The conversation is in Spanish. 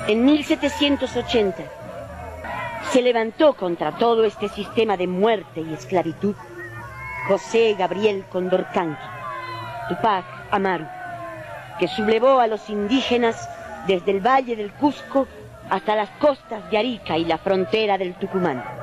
En 1780 se levantó contra todo este sistema de muerte y esclavitud José Gabriel Condorcanqui, Tupac Amaru, que sublevó a los indígenas desde el valle del Cusco hasta las costas de Arica y la frontera del Tucumán.